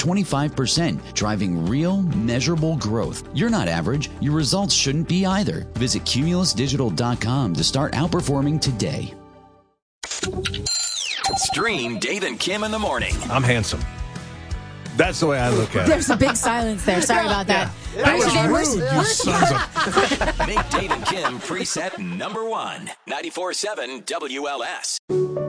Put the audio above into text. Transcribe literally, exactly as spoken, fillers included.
twenty-five percent, driving real, measurable growth. You're not average. Your results shouldn't be either. Visit Cumulus Digital dot com to start outperforming today. Stream Dave and Kim in the morning. I'm handsome. That's the way I look at it. There's a big silence there. Sorry about that. Yeah. That was We're- rude, we're- you sons of... Make Dave and Kim preset number one. ninety-four point seven W L S.